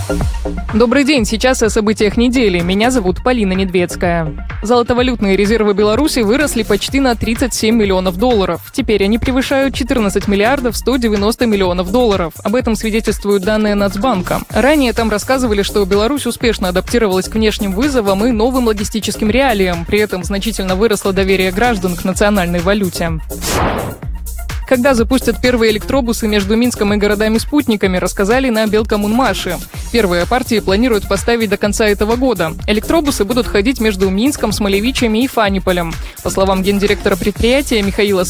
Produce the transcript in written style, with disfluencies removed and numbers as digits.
Добрый день, сейчас о событиях недели. Меня зовут Полина Недведская. Золотовалютные резервы Беларуси выросли почти на 37 миллионов долларов. Теперь они превышают 14 миллиардов 190 миллионов долларов. Об этом свидетельствуют данные Нацбанка. Ранее там рассказывали, что Беларусь успешно адаптировалась к внешним вызовам и новым логистическим реалиям. При этом значительно выросло доверие граждан к национальной валюте. Когда запустят первые электробусы между Минском и городами-спутниками, рассказали на Белкоммунмаше. Первые партии планируют поставить до конца этого года. Электробусы будут ходить между Минском, Смолевичами и Фаниполем. По словам гендиректора предприятия Михаила